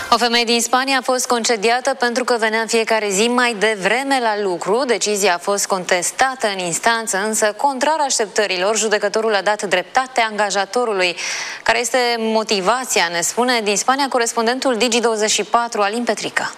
O femeie din Spania a fost concediată pentru că venea în fiecare zi mai devreme la lucru. Decizia a fost contestată în instanță, însă, contrar așteptărilor, judecătorul a dat dreptate angajatorului. Care este motivația, ne spune din Spania corespondentul Digi24, Alin Petrică.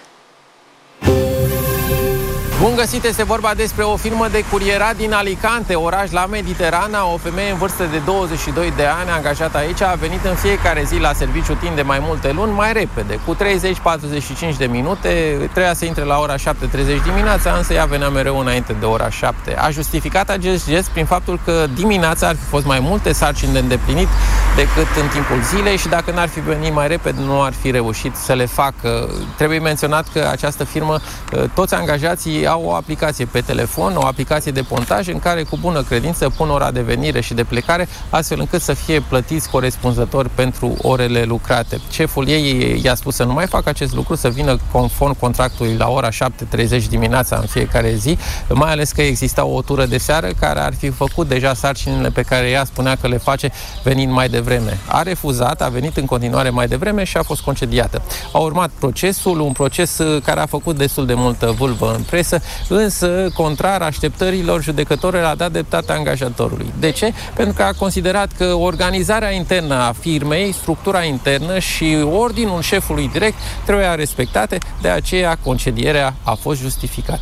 Bun găsit, este vorba despre o firmă de curierat din Alicante, oraș la Mediterana. O femeie în vârstă de 22 de ani, angajată aici, a venit în fiecare zi la serviciu timp de mai multe luni, mai repede, cu 30-45 de minute. Trebuia să intre la ora 7:30 dimineața, însă ea venea mereu înainte de ora 7. A justificat acest gest prin faptul că dimineața ar fi fost mai multe sarcini de îndeplinit decât în timpul zilei și dacă n-ar fi venit mai repede, nu ar fi reușit să le facă. Trebuie menționat că această firmă, toți angajații au o aplicație pe telefon, o aplicație de pontaj în care cu bună credință pun ora de venire și de plecare, astfel încât să fie plătiți corespunzător pentru orele lucrate. Șeful ei i-a spus să nu mai facă acest lucru, să vină conform contractului la ora 7:30 dimineața în fiecare zi, mai ales că exista o tură de seară care ar fi făcut deja sarcinile pe care ea spunea că le face venind mai devreme. A refuzat, a venit în continuare mai devreme și a fost concediată. A urmat procesul, un proces care a făcut destul de multă vâlvă în presă, însă, contrar așteptărilor, judecătorul a dat dreptate angajatorului. De ce? Pentru că a considerat că organizarea internă a firmei, structura internă și ordinul șefului direct trebuia respectate, de aceea concedierea a fost justificată.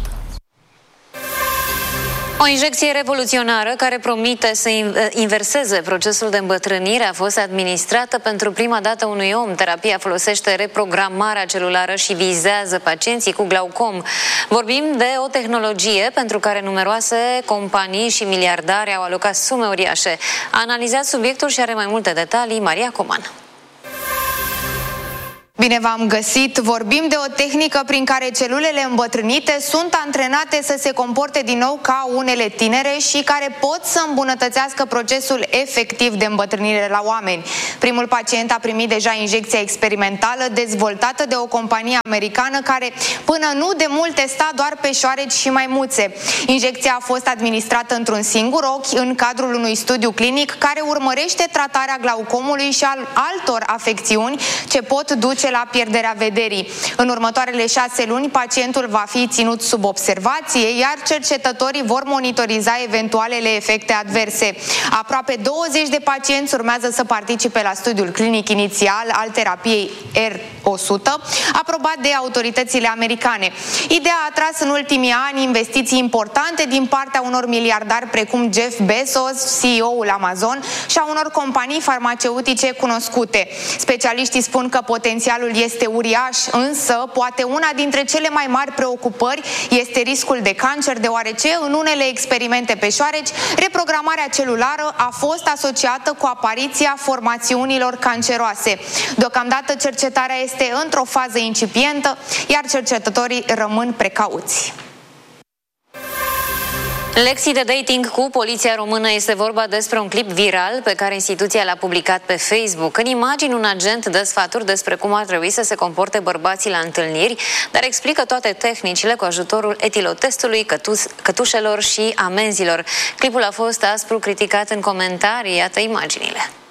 O injecție revoluționară care promite să inverseze procesul de îmbătrânire a fost administrată pentru prima dată unui om. Terapia folosește reprogramarea celulară și vizează pacienții cu glaucom. Vorbim de o tehnologie pentru care numeroase companii și miliardari au alocat sume uriașe. A analizat subiectul și are mai multe detalii Maria Coman. Bine v-am găsit! Vorbim de o tehnică prin care celulele îmbătrânite sunt antrenate să se comporte din nou ca unele tinere și care pot să îmbunătățească procesul efectiv de îmbătrânire la oameni. Primul pacient a primit deja injecția experimentală dezvoltată de o companie americană care până nu de mult testa doar pe șoareci și maimuțe. Injecția a fost administrată într-un singur ochi în cadrul unui studiu clinic care urmărește tratarea glaucomului și al altor afecțiuni ce pot duce la pierderea vederii. În următoarele 6 luni, pacientul va fi ținut sub observație, iar cercetătorii vor monitoriza eventualele efecte adverse. Aproape 20 de pacienți urmează să participe la studiul clinic inițial al terapiei R100, aprobat de autoritățile americane. Ideea a atras în ultimii ani investiții importante din partea unor miliardari precum Jeff Bezos, CEO-ul Amazon, și a unor companii farmaceutice cunoscute. Specialiștii spun că potențialul este uriaș, însă poate una dintre cele mai mari preocupări este riscul de cancer, deoarece în unele experimente pe șoareci, reprogramarea celulară a fost asociată cu apariția formațiunilor canceroase. Deocamdată cercetarea este într-o fază incipientă, iar cercetătorii rămân precauți. Lecții de dating cu poliția română. Este vorba despre un clip viral pe care instituția l-a publicat pe Facebook. În imagini, un agent dă sfaturi despre cum ar trebui să se comporte bărbații la întâlniri, dar explică toate tehnicile cu ajutorul etilotestului, cătușelor și amenzilor. Clipul a fost aspru criticat în comentarii. Iată imaginile.